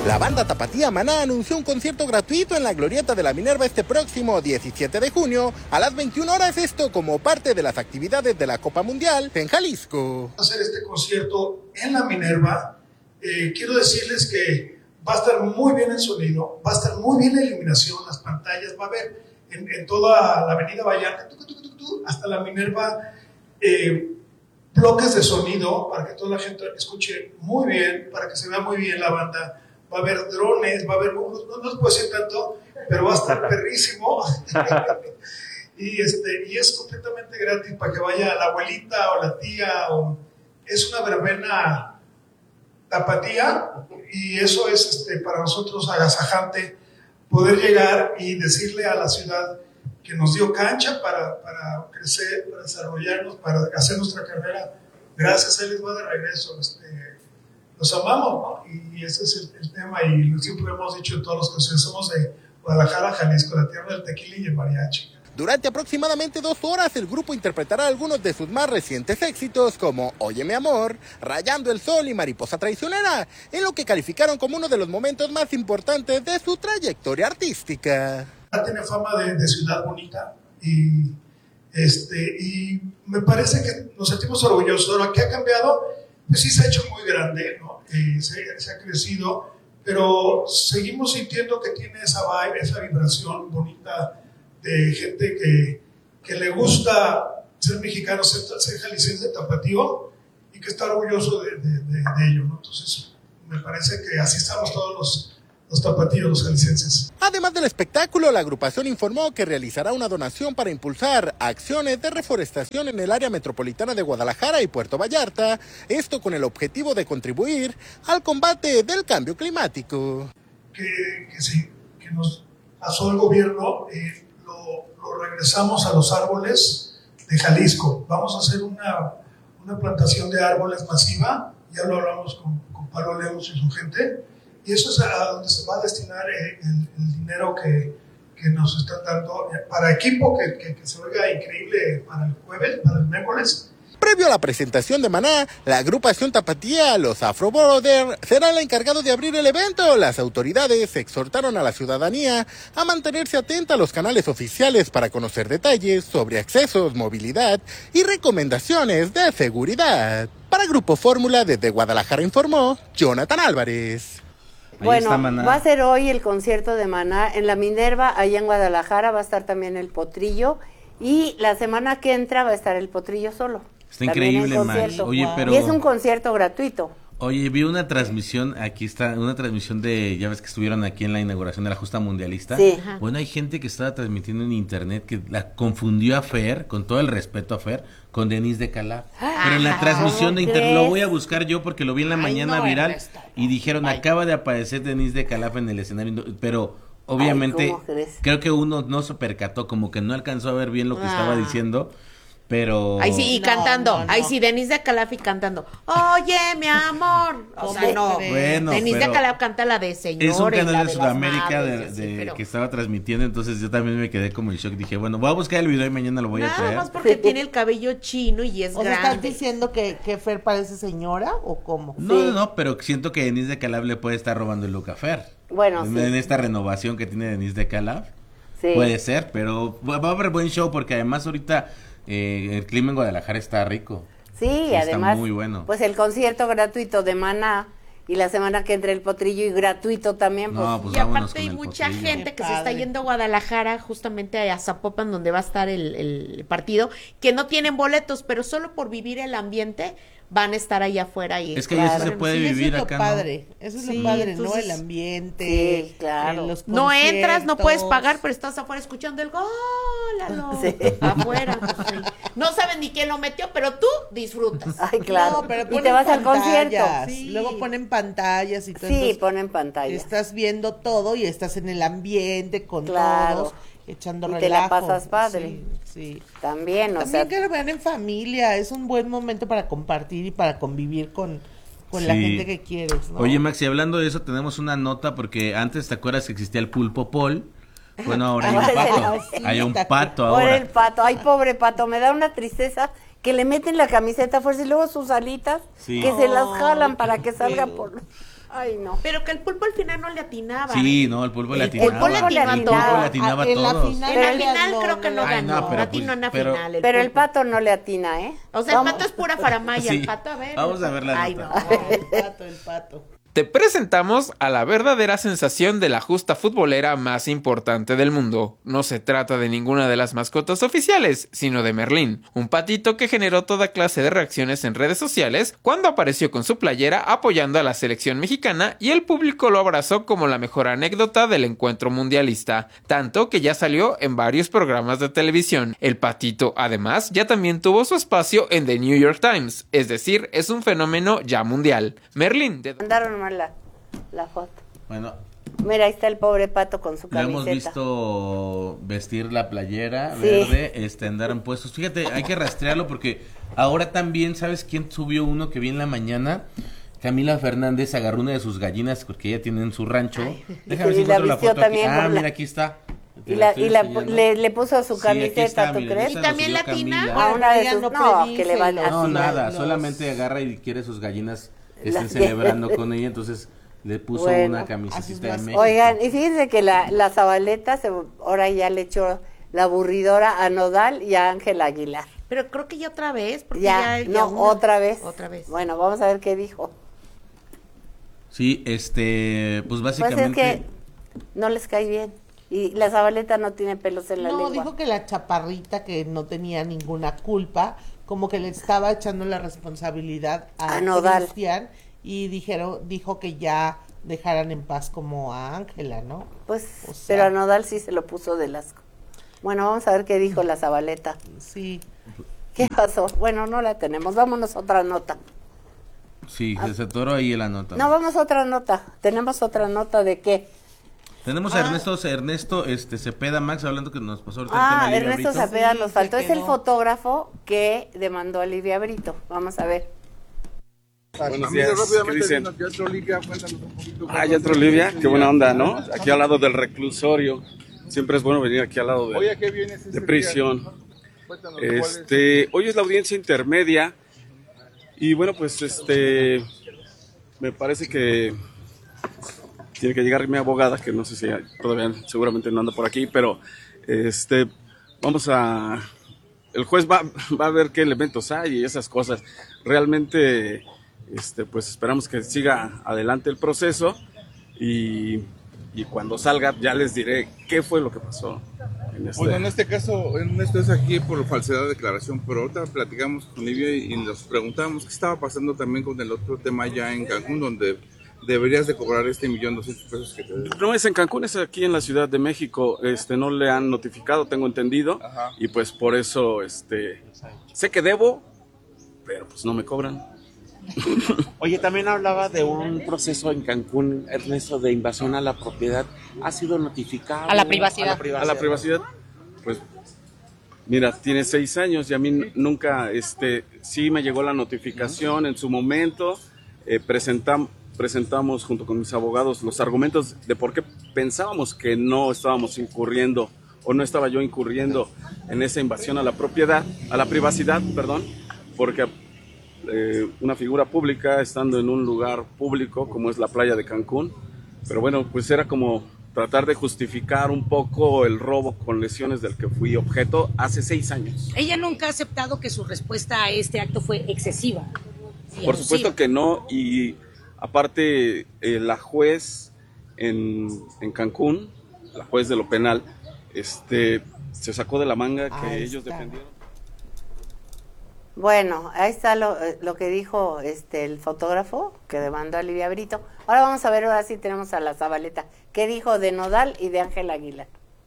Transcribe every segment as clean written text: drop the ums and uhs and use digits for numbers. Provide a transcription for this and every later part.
La banda tapatía Maná anunció un concierto gratuito en la Glorieta de la Minerva este próximo 17 de junio a las 21 horas, esto como parte de las actividades de la Copa Mundial en Jalisco. Hacer este concierto en la Minerva, quiero decirles que va a estar muy bien el sonido, va a estar muy bien la iluminación, las pantallas, va a haber en toda la avenida Vallarta, hasta la Minerva, bloques de sonido para que toda la gente escuche muy bien, para que se vea muy bien la banda. Va a haber drones, va a haber, no les puedo decir tanto, pero va a estar perrísimo. y es completamente gratis para que vaya la abuelita o la tía. Es una verbena tapatía y eso es para nosotros agasajante poder llegar y decirle a la ciudad que nos dio cancha para crecer, para desarrollarnos, para hacer nuestra carrera. Gracias, ahí les va de regreso. Los amamos, ¿no? Y ese es el tema, y siempre hemos dicho en todos los conciertos, somos de Guadalajara, Jalisco, la tierra del tequila y el mariachi. Durante aproximadamente 2 horas, el grupo interpretará algunos de sus más recientes éxitos, como Oye mi amor, Rayando el sol y Mariposa traicionera, en lo que calificaron como uno de los momentos más importantes de su trayectoria artística. Tiene fama de ciudad bonita, y me parece que nos sentimos orgullosos. Lo que ha cambiado, pues sí se ha hecho muy grande, ¿no? Se ha crecido, pero seguimos sintiendo que tiene esa vibe, esa vibración bonita de gente que le gusta ser mexicano, ser jalisciense, tapatío, y que está orgulloso de ello, ¿no? Entonces, me parece que así estamos todos los tapatíos, los jaliscienses. Además del espectáculo, la agrupación informó que realizará una donación para impulsar acciones de reforestación en el área metropolitana de Guadalajara y Puerto Vallarta, esto con el objetivo de contribuir al combate del cambio climático. Que nos pasó el gobierno, lo regresamos a los árboles de Jalisco. Vamos a hacer una plantación de árboles masiva, ya lo hablamos con Pablo Lemus y su gente, y eso es a donde se va a destinar el dinero que nos están dando para equipo que se oiga increíble para el jueves, para el miércoles. Previo a la presentación de Maná, la agrupación tapatía Los Afro Brothers será el encargado de abrir el evento. Las autoridades exhortaron a la ciudadanía a mantenerse atenta a los canales oficiales para conocer detalles sobre accesos, movilidad y recomendaciones de seguridad. Para Grupo Fórmula, desde Guadalajara informó Jonathan Álvarez. Bueno, va a ser hoy el concierto de Maná en la Minerva, allá en Guadalajara. Va a estar también el Potrillo, y la semana que entra va a estar el Potrillo solo. Está increíble, Max. Oye, pero... Y es un concierto gratuito. Oye, vi una transmisión, aquí está, una transmisión ya ves que estuvieron aquí en la inauguración de la justa mundialista. Sí. Bueno, hay gente que estaba transmitiendo en internet que la confundió a Fer, con todo el respeto a Fer, con Denise de Calaf. Pero en la transmisión de internet, lo voy a buscar yo porque lo vi en la mañana viral, y dijeron, acaba de aparecer Denise de Calaf en el escenario, pero obviamente creo que uno no se percató, como que no alcanzó a ver bien lo que estaba diciendo. Pero... Ahí sí, y cantando, ahí sí, Denise de Calaf cantando, oye, mi amor, o sea, no, bueno, Denise de Calaf canta la de Señores. Es un canal de Sudamérica que estaba transmitiendo, entonces yo también me quedé como en shock, dije, bueno, voy a buscar el video y mañana lo voy a traer. Nada más porque tiene el cabello chino y es grande. ¿Estás diciendo que Fer parece señora o cómo? No, pero siento que Denise de Calaf le puede estar robando el look a Fer. Bueno, en esta renovación que tiene Denise de Calaf, puede ser, pero va a haber buen show porque además ahorita... el clima en Guadalajara está rico. Sí, además, está muy bueno. Pues el concierto gratuito de Maná, y la semana que entra el Potrillo, y gratuito también. Y aparte hay mucha gente que se está yendo a Guadalajara, justamente a Zapopan, donde va a estar el partido, que no tienen boletos, pero solo por vivir el ambiente van a estar allá afuera. Y es que ya se puede vivir acá, padre. Eso es lo padre, ¿no? El ambiente. Sí, claro. Los no entras, no puedes pagar, pero estás afuera escuchando el gol, afuera. Pues, sí. No saben ni quién lo metió, pero tú disfrutas. Ay, claro. No, pero y te vas al concierto. Sí. Luego ponen pantallas y todo. Sí, ponen pantallas. Estás viendo todo y estás en el ambiente con todos, echando relajo. Y te la pasas padre. Sí. También, También que lo vean en familia, es un buen momento para compartir y para convivir con la gente que quieres, ¿no? Oye, Max, y hablando de eso, tenemos una nota, porque antes, ¿te acuerdas que existía el pulpo Paul? Bueno, ahora hay un pato. Hay un pato ahora. Ahora el pato. Ay, pobre pato, me da una tristeza que le meten la camiseta a fuerza y luego sus alitas, que se las jalan para que salga por... Ay, no. Pero que el Pulpo al final no le atinaba. Sí, no, el Pulpo le atinaba. El Pulpo le atinaba El Pulpo le atinaba a En la todos. final, En la final creo que no ganó. pero atinó en la pero- final. Pero el Pulpo. Pato no le atina, ¿eh? O sea, el Pato es pura faramaya. Sí. El Pato, a ver. Vamos a ver la Ay, nota. no. El pato. Te presentamos a la verdadera sensación de la justa futbolera más importante del mundo. No se trata de ninguna de las mascotas oficiales, sino de Merlín, un patito que generó toda clase de reacciones en redes sociales cuando apareció con su playera apoyando a la selección mexicana y el público lo abrazó como la mejor anécdota del encuentro mundialista, tanto que ya salió en varios programas de televisión. El patito, además, ya también tuvo su espacio en The New York Times, es decir, es un fenómeno ya mundial. Merlín, de... Mandaron mal la foto. Bueno, Mira, ahí está el pobre Pato con su lo camiseta. hemos visto vestir la playera Sí. verde, andar en puestos. Fíjate, hay que rastrearlo porque ahora también, ¿sabes quién subió uno que vi en la mañana? Camila Fernández agarró una de sus gallinas porque ella tiene en su rancho. Déjame ver si y la encuentro la vistió foto aquí. también Ah, con la- mira, aquí está. Te Y la, estoy y la, enseñando. le puso su Sí, aquí camiseta, está, ¿tú mira, crees? esa ¿Y también la subió latina? Camila. A una de ella sus, no no, predice que le vale los- así. No, nada, los- solamente agarra y quiere sus gallinas estén Las- celebrando con ella, entonces le puso Bueno, una así camiseta es de más- México. Oigan, y fíjense que la Zabaleta ahora ya le echó la aburridora a Nodal y a Ángel Aguilar. Pero creo que ya otra vez. Porque Ya, ya no, una. otra vez. Otra vez. Bueno, vamos a ver qué dijo. Sí, pues Pues básicamente... es que no les cae bien. Y la Zabaleta no tiene pelos en la No, lengua. dijo que la chaparrita, que no tenía ninguna culpa, como que le estaba echando la responsabilidad A Nodal. Cristian, y dijo que ya dejaran en paz como a Ángela, ¿no? Pues, O sea- pero a Nodal sí se lo puso de asco. Bueno, vamos a ver qué dijo la Zabaleta. Sí. ¿Qué pasó? Bueno, no la tenemos. Vámonos a otra nota. Sí, se atoró ahí la nota. No, vamos a otra nota. Tenemos otra nota de qué. Tenemos a Ernesto Cepeda, Max, hablando que nos pasó ahorita el Ah, tema de Livia Ernesto Brito. Cepeda Sí, nos se faltó. Es el quedó. fotógrafo que demandó a Livia Brito. Vamos a ver. Buenos días, ¿qué dicen? Teatro Livia, qué buena onda, ¿no? Aquí al lado del reclusorio, siempre es bueno venir aquí al lado de prisión. Hoy es la audiencia intermedia y bueno, pues me parece que tiene que llegar mi abogada, que no sé si todavía seguramente no anda por aquí, pero el juez va a ver qué elementos hay y esas cosas. Realmente pues esperamos que siga adelante el proceso y cuando salga ya les diré qué fue lo que pasó. Bueno, en este caso, Ernesto es aquí por falsedad de declaración, pero ahorita platicamos con Livia y nos preguntamos qué estaba pasando también con el otro tema allá en Cancún, donde deberías de cobrar 1,200,000 que te debo. No es en Cancún, es aquí en la Ciudad de México. No le han notificado, tengo entendido. Ajá. Y pues por eso sé que debo, pero pues no me cobran. Oye, también hablaba de un proceso en Cancún, Ernesto, de invasión a la propiedad. ¿Ha sido notificado? A la privacidad. A la privacidad, pues mira, tiene 6 años y a mí nunca, sí me llegó la notificación en su momento. Presentamos junto con mis abogados los argumentos de por qué pensábamos que no estábamos incurriendo o no estaba yo incurriendo en esa invasión a la propiedad, a la privacidad, perdón, porque una figura pública estando en un lugar público como es la playa de Cancún, pero bueno, pues era como tratar de justificar un poco el robo con lesiones del que fui objeto hace 6 años. Ella nunca ha aceptado que su respuesta a este acto fue excesiva. Por supuesto que no, y aparte la juez en Cancún, la juez de lo penal, se sacó de la manga que ellos defendieron. Bueno, ahí está lo que dijo el fotógrafo que demandó a Livia Brito. Ahora vamos a ver, ahora sí tenemos a la Zabaleta. ¿Qué dijo de Nodal y de Ángel Aguilar?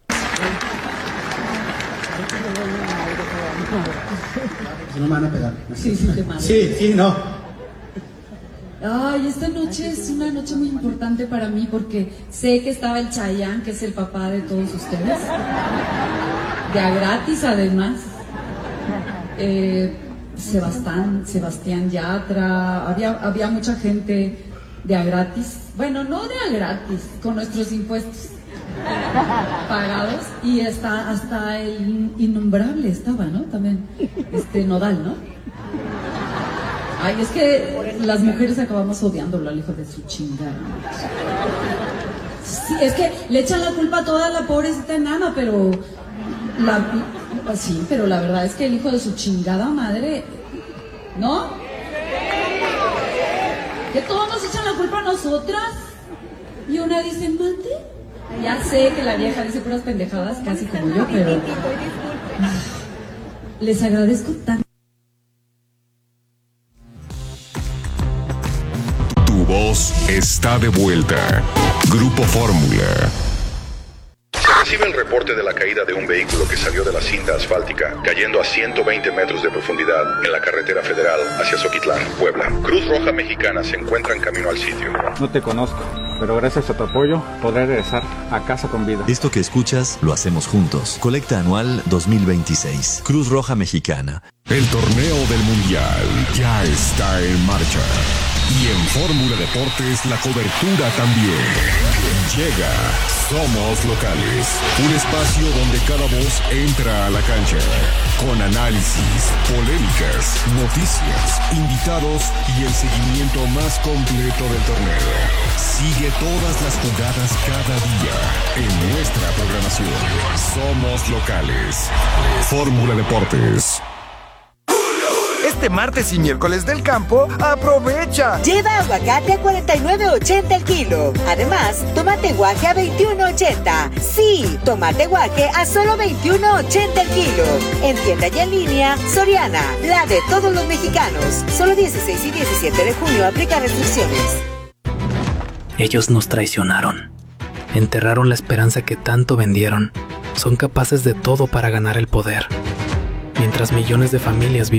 No me van a pegar. Sí, sí, te mando. Sí, no. Ay, esta noche es una noche muy importante para mí porque sé que estaba el Chayán, que es el papá de todos ustedes. De a gratis, además. Sebastián Yatra, había mucha gente de a gratis. Bueno, no de a gratis, con nuestros impuestos pagados, y hasta el innombrable estaba, ¿no? También, Nodal, ¿no? Ay, es que las mujeres acabamos odiándolo al hijo de su chingada. Sí, es que le echan la culpa a toda la pobrecita enana, pero sí, pero la verdad es que el hijo de su chingada madre, ¿no? Que todos nos echan la culpa a nosotras. Y una dice, mande. Ya sé que la vieja dice puras pendejadas, casi como yo, pero les agradezco tanto. Tu voz está de vuelta. Grupo Fórmula. Se recibe el reporte de la caída de un vehículo que salió de la cinta asfáltica, cayendo a 120 metros de profundidad en la carretera federal hacia Zoquitlán, Puebla. Cruz Roja Mexicana se encuentra en camino al sitio. No te conozco, pero gracias a tu apoyo podré regresar a casa con vida. Esto que escuchas lo hacemos juntos. Colecta anual 2026. Cruz Roja Mexicana. El torneo del Mundial ya está en marcha. Y en Fórmula Deportes la cobertura también. Llega Somos Locales, un espacio donde cada voz entra a la cancha, con análisis, polémicas, noticias, invitados y el seguimiento más completo del torneo. Sigue todas las jugadas cada día en nuestra programación. Somos Locales. Fórmula Deportes. Este martes y miércoles del campo, ¡aprovecha! Lleva aguacate a $49.80 el kilo. Además, tomate guaje a $21.80. Sí, tomate guaje a solo $21.80 el kilo. En tienda y en línea, Soriana, la de todos los mexicanos. Solo 16 y 17 de junio aplica restricciones. Ellos nos traicionaron. Enterraron la esperanza que tanto vendieron. Son capaces de todo para ganar el poder. Mientras millones de familias viven